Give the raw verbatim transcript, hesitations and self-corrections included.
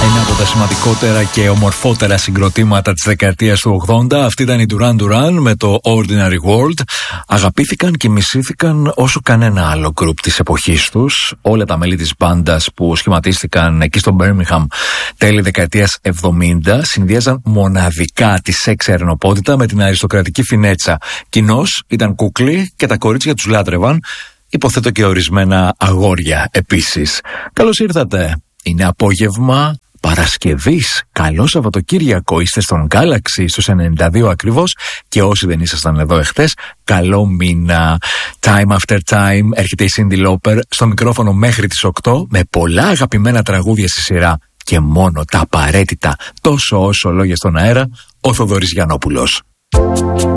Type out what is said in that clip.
Ένα από τα σημαντικότερα και ομορφότερα συγκροτήματα της δεκαετίας του ογδόντα. Αυτή ήταν η Duran Duran με το Ordinary World. Αγαπήθηκαν και μισήθηκαν όσο κανένα άλλο γκρουπ της εποχής τους. Όλα τα μέλη της μπάντας που σχηματίστηκαν εκεί στο Birmingham τέλη δεκαετίας εβδομήντα συνδύαζαν μοναδικά τη σεξ ερνοπότητα με την αριστοκρατική φινέτσα. Κοινώς ήταν κούκλοι και τα κορίτσια τους λάτρευαν. Υποθέτω και ορισμένα αγόρια επίσης. Καλώς ήρθατε. Είναι απόγευμα Παρασκευής. Καλό Σαββατοκύριακο. Είστε στον Galaxy στους ενενήντα δύο ακριβώς. Και όσοι δεν ήσασταν εδώ εχθές, καλό μήνα. Time after time έρχεται η Cyndi Lauper στο μικρόφωνο μέχρι τις οκτώ με πολλά αγαπημένα τραγούδια στη σειρά και μόνο τα απαραίτητα τόσο όσο λόγια στον αέρα, ο Θοδωρής Γιαννόπουλος.